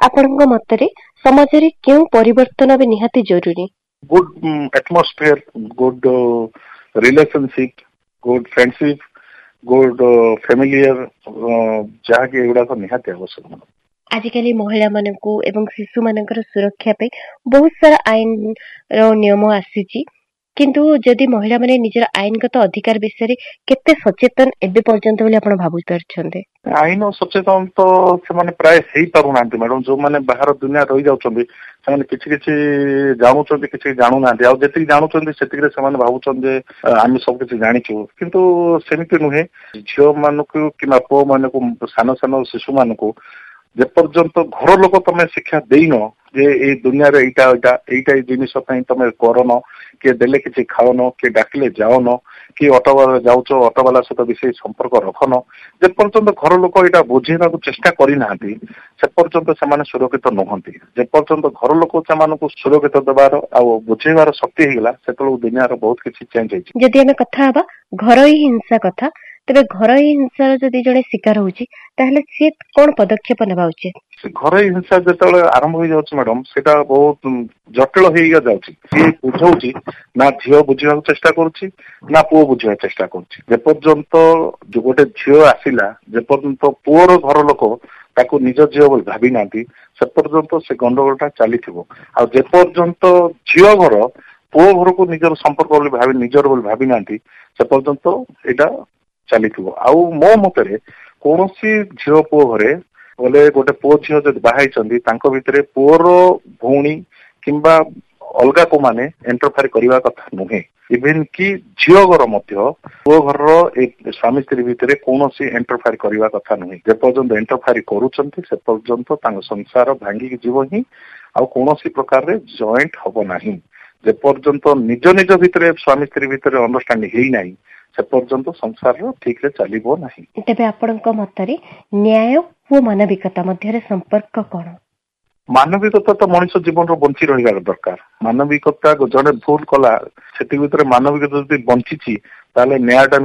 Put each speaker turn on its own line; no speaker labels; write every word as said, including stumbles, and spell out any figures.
ଆପଣଙ୍କ ମତରେ ସମାଜରେ କେଉଁ ପରିବର୍ତ୍ତନ ବି ନିହାତି ଜରୁରୀ?
Good atmosphere, good relationship, good friendship, good ଫ୍ୟାମିଲିୟର, ଯାହାକି ଏଗୁଡାକ ନିହାତି ଆବଶ୍ୟକ।
ଆଜିକାଲି ମହିଳା ମାନଙ୍କୁ ଏବଂ ଶିଶୁ ମାନଙ୍କର ସୁରକ୍ଷା ପାଇଁ ବହୁତ ସାରା ଆଇନ ର ନିୟମ ଆସିଛି, କିନ୍ତୁ ଯଦି ମହିଳା ମାନେ ନିଜର ଆଇନଗତ ଅଧିକାର ବିଷୟରେ କେତେ ସଚେତନ ଏବେ ପର୍ଯ୍ୟନ୍ତ ବୋଲି ଆପଣ ଭାବୁପାରୁଛନ୍ତି?
ଆଇନ ସଚେତନ ତ ସେମାନେ ପ୍ରାୟ ହେଇପାରୁନାହାନ୍ତି ମ୍ୟାଡାମ। ଯୋଉମାନେ ବାହାର ଦୁନିଆ ରହିଯାଉଛନ୍ତି ସେମାନେ କିଛି କିଛି ଜାଣୁଛନ୍ତି, କିଛି ଜାଣୁନାହାନ୍ତି। ଆଉ ଯେତିକି ଜାଣୁଛନ୍ତି ସେତିକିରେ ସେମାନେ ଭାବୁଛନ୍ତି ଯେ ଆମେ ସବୁ କିଛି ଜାଣିଛୁ, କିନ୍ତୁ ସେମିତି ନୁହେଁ। ଝିଅ ମାନଙ୍କୁ କିମ୍ବା ପୁଅ ମାନଙ୍କୁ, ସାନ ସାନ ଶିଶୁ ମାନଙ୍କୁ ଯେପର୍ଯ୍ୟନ୍ତ ଘର ଲୋକ ତମେ ଶିକ୍ଷା ଦେଇନ ଯେ ଏଇ ଦୁନିଆରେ ଏଇଟା ଏଇଟା ଏଇଟା ଏଇ ଜିନିଷ ପାଇଁ ତମେ କରନ, କିଏ ଦେଲେ କିଛି ଖାଉନ, କିଏ ଡାକିଲେ ଯାଉନ, କି ଅଟୋବାଲା ଯାଉଛ ଅଟୋବାଲା ସହିତ ବିଶେଷ ସମ୍ପର୍କ ରଖନ, ଯେପର୍ଯ୍ୟନ୍ତ ଘର ଲୋକ ଏଇଟା ବୁଝେଇବାକୁ ଚେଷ୍ଟା କରିନାହାନ୍ତି ସେ ପର୍ଯ୍ୟନ୍ତ ସେମାନେ ସୁରକ୍ଷିତ ନୁହନ୍ତି। ଯେପର୍ଯ୍ୟନ୍ତ ଘର ଲୋକ ସେମାନଙ୍କୁ ସୁରକ୍ଷିତ ଦେବାର ଆଉ ବୁଝେଇବାର ଶକ୍ତି ହେଇଗଲା, ସେତେବେଳକୁ ଦୁନିଆର ବହୁତ କିଛି ଚେଞ୍ଜ ହେଇଛି।
ଯଦି ଆମେ କଥା ହବା ଘରୋଇ ହିଂସା କଥା, ତେବେ ଘରୋଇ ହିଂସାର ଯଦି ଜଣେ ଶିକାର ହଉଛି ତାହେଲେ ସିଏ କଣ ପଦକ୍ଷେପ ନେବା ଉଚିତ?
ଘରୋଇ ହିଂସା ଯେତେବେଳେ ଆରମ୍ଭ ହେଇଯାଉଛି ମ୍ୟାଡାମ, ସେଇଟା ବହୁତ ଜଟିଳ ହେଇକା ଯାଉଛି। ଯିଏ ବୁଝଉଛି ନା ଝିଅ ବୁଝିବାକୁ ଚେଷ୍ଟା କରୁଛି ନା ପୁଅ ବୁଝିବାକୁ ଚେଷ୍ଟା କରୁଛି। ଯେପର୍ଯ୍ୟନ୍ତ ଗୋଟେ ଝିଅ ଆସିଲା, ଯେପର୍ଯ୍ୟନ୍ତ ପୁଅର ଘର ଲୋକ ତାକୁ ନିଜ ଝିଅ ବୋଲି ଭାବି ନାହାନ୍ତି, ସେ ପର୍ଯ୍ୟନ୍ତ ସେ ଗଣ୍ଡଗୋଳଟା ଚାଲିଥିବ। ଆଉ ଯେପର୍ଯ୍ୟନ୍ତ ଝିଅ ଘର ପୁଅ ଘରକୁ ନିଜର ସମ୍ପର୍କ ବୋଲି ଭାବି ନିଜର ବୋଲି ଭାବି ନାହାନ୍ତି, ସେ ପର୍ଯ୍ୟନ୍ତ ଏଇଟା ଚାଲିଥିବ। ଆଉ ମୋ ମତରେ କୌଣସି ଝିଅ ପୁଅ ଘରେ ବୋଲେ ଗୋଟେ ପୁଅ ଝିଅ ଯଦି ବାହା ହେଇଛନ୍ତି, ତାଙ୍କ ଭିତରେ ପୁଅର ଭଉଣୀ କିମ୍ବା ଅଲଗା କୋଉମାନେ ଏଣ୍ଟରଫାୟାର କରିବା କଥା ନୁହେଁ। ଇଭେନ କି ଝିଅ ଘର ମଧ୍ୟ ପୁଅ ଘରର ଏ ସ୍ୱାମୀ ସ୍ତ୍ରୀ ଭିତରେ କୌଣସି ଏଣ୍ଟରଫାୟାର କରିବା କଥା ନୁହେଁ। ଯେପର୍ଯ୍ୟନ୍ତ ଏଣ୍ଟରଫାୟାର କରୁଛନ୍ତି ସେ ପର୍ଯ୍ୟନ୍ତ ତାଙ୍କ ସଂସାର ଭାଙ୍ଗିକି ଯିବ ହିଁ, ଆଉ କୌଣସି ପ୍ରକାରରେ ଜଏଣ୍ଟ ହବ ନାହିଁ। ଯେପର୍ଯ୍ୟନ୍ତ ନିଜ ନିଜ ଭିତରେ ସ୍ୱାମୀ ସ୍ତ୍ରୀ ଭିତରେ ଅଣ୍ଡରଷ୍ଟାଣ୍ଡିଂ ହେଇନାହିଁ, ସେ ପର୍ଯ୍ୟନ୍ତ ସଂସାର ଠିକରେ ଚାଲିବ ନାହିଁ।
ତେବେ ଆପଣଙ୍କ ମତରେ ନ୍ୟାୟ ଓ ମାନବିକତା ମଧ୍ୟରେ ସମ୍ପର୍କ କଣ?
ମାନବିକତା ତ ମଣିଷ ଜୀବନର ବଞ୍ଚି ରହିବା ଦରକାର। ମାନବିକତା ଜଣେ ଭୁଲ କଲା, ସେଠି ଭିତରେ ମାନବିକତା ଯଦି ବଞ୍ଚିଛି ତାହେଲେ ନ୍ୟାୟଟା